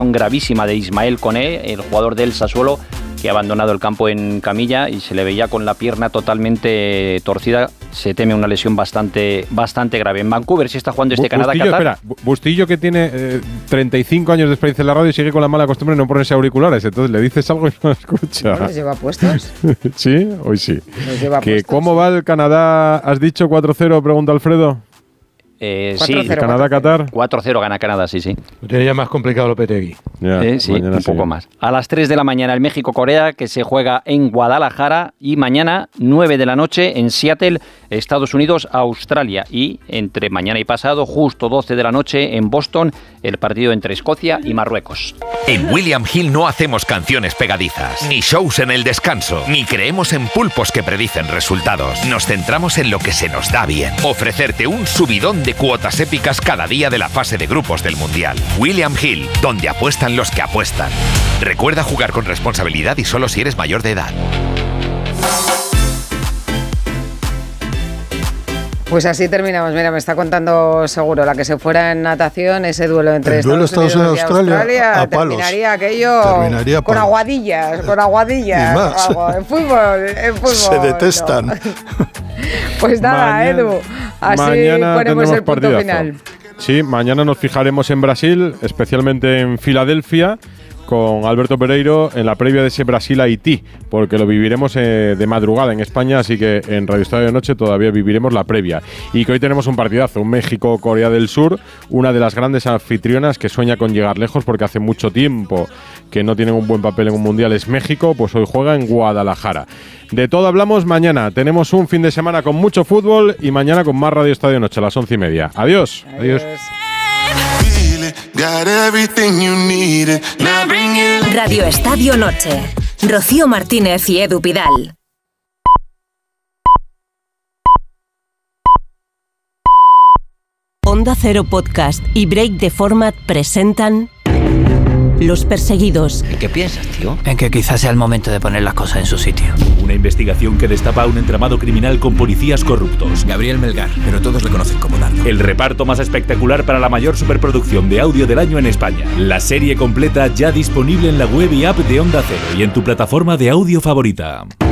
gravísima de Ismael Koné, el jugador del Sassuolo, que ha abandonado el campo en camilla y se le veía con la pierna totalmente torcida. Se teme una lesión bastante grave. En Vancouver se está jugando Canadá-Qatar. Espera, Bustillo, que tiene 35 años de experiencia en la radio y sigue con la mala costumbre de no ponerse auriculares. Entonces le dices algo y no escucha. ¿No los lleva puestos? ¿Sí? Hoy sí. Los lleva Que puestos, ¿cómo va el Canadá? ¿Has dicho 4-0? Pregunta Alfredo. Sí, Canadá-Qatar. 4-0 gana Canadá, sí. Sería más complicado Lopetegui. Sí, un poco más. A las 3 de la mañana el México-Corea, que se juega en Guadalajara, y mañana 9 de la noche en Seattle, Estados Unidos, Australia. Y entre mañana y pasado, justo 12 de la noche en Boston, el partido entre Escocia y Marruecos. En William Hill no hacemos canciones pegadizas, ni shows en el descanso, ni creemos en pulpos que predicen resultados. Nos centramos en lo que se nos da bien. Ofrecerte un subidón de cuotas épicas cada día de la fase de grupos del Mundial. William Hill, donde apuestan los que apuestan. Recuerda jugar con responsabilidad y solo si eres mayor de edad. Pues así terminamos. Mira, me está contando Seguro, la que se fuera en natación, ese duelo entre Estados Unidos y Australia, a palos. terminaría aquello con aguadillas. Y más. Algo. En fútbol. Se detestan. No. Pues nada, Edu, así ponemos el punto partidazo. final. Sí, mañana nos fijaremos en Brasil, especialmente en Filadelfia, con Alberto Pereiro en la previa de ese Brasil-Haití, porque lo viviremos de madrugada en España, así que en Radio Estadio de Noche todavía viviremos la previa. Y que hoy tenemos un partidazo, un México-Corea del Sur, una de las grandes anfitrionas que sueña con llegar lejos porque hace mucho tiempo que no tienen un buen papel en un mundial, es México, pues hoy juega en Guadalajara. De todo hablamos mañana, tenemos un fin de semana con mucho fútbol y mañana con más Radio Estadio de Noche a las 11:30. Adiós. Adiós. Radio Estadio Noche. Rocío Martínez y Edu Pidal. Onda Cero Podcast y Break the Format presentan Los Perseguidos. ¿En qué piensas, tío? En que quizás sea el momento de poner las cosas en su sitio. Una investigación que destapa un entramado criminal con policías corruptos. Gabriel Melgar, pero todos le conocen como Dardo. El reparto más espectacular para la mayor superproducción de audio del año en España. La serie completa ya disponible en la web y app de Onda Cero y en tu plataforma de audio favorita.